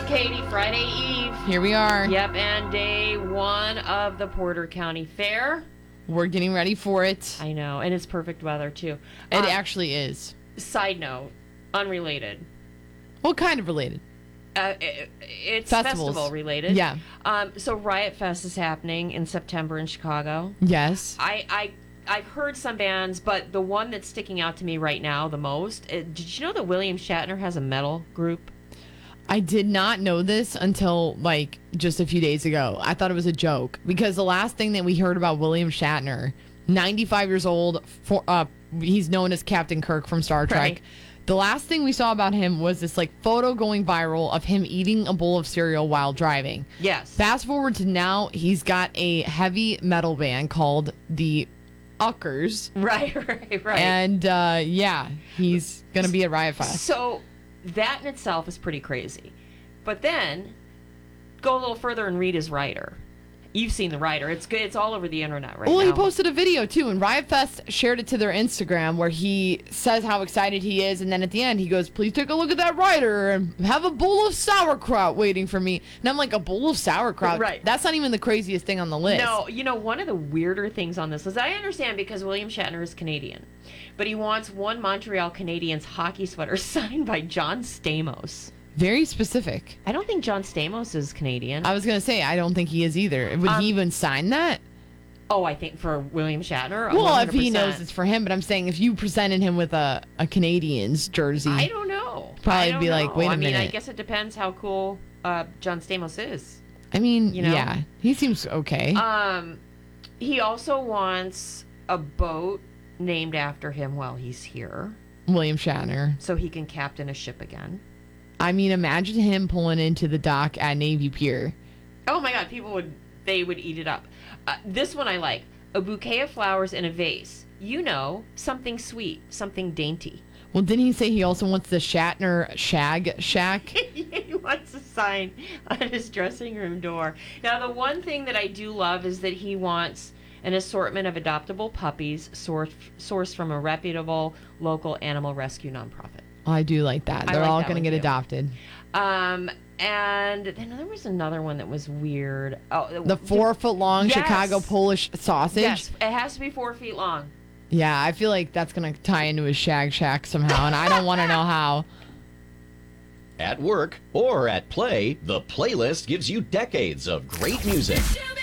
Katie. Friday Eve. Here we are. Yep, and day one of the Porter County Fair. We're getting ready for it. I know, and it's perfect weather, too. It actually is. Side note, unrelated. Well, kind of related. It's Festivals. festival related. Yeah. So Riot Fest is happening in September in Chicago. Yes. I've heard some bands, but the one that's sticking out to me right now the most, did you know that William Shatner has a metal group? I did not know this until like just a few days ago. I thought it was a joke because the last thing that we heard about William Shatner, 95 years old, he's known as Captain Kirk from Star Trek. Right. The last thing we saw about him was this like photo going viral of him eating a bowl of cereal while driving. Yes. Fast forward to now, he's got a heavy metal band called the Uckers. Right. And yeah, he's going to be at Riot Fest. So that in itself is pretty crazy. But then go a little further and read his writer. You've seen the writer. It's good. It's all over the internet right now. Well, he posted a video too, and Riot Fest shared it to their Instagram where he says how excited he is, and then at the end he goes, "Please take a look at that writer and have a bowl of sauerkraut waiting for me." And I'm like, a bowl of sauerkraut? Right. That's not even the craziest thing on the list. No, you know, one of the weirder things on this list, I understand because William Shatner is Canadian, but he wants one Montreal Canadiens hockey sweater signed by John Stamos. Very specific. I don't think John Stamos is Canadian. I was going to say, I don't think he is either. Would he even sign that? Oh, I think for William Shatner? Well, 100%. if he knows it's for him, but I'm saying if you presented him with a Canadians jersey. I don't know. Probably I don't be like, know. wait a I mean, I minute. guess it depends how cool John Stamos is. I mean, You know? yeah, he seems okay. He also wants a boat named after him while he's here, William Shatner. so he can captain a ship again. I mean, imagine him pulling into the dock at Navy Pier. Oh my God, people would eat it up. This one I like. A bouquet of flowers in a vase. You know, something sweet, something dainty. Well, didn't he say he also wants the Shatner Shag Shack? He wants a sign on his dressing room door. Now, the one thing that I do love is that he wants an assortment of adoptable puppies sourced from a reputable local animal rescue nonprofit. Oh, I do like that. They're like all that going to one, get too. adopted. And then there was another one that was weird. Oh, The 4-foot-long Yes. Chicago Polish sausage. Yes, it has to be 4 feet long. Yeah, I feel like that's going to tie into his Shag Shack somehow, and I don't want to know how. At work or at play, the playlist gives you decades of great music.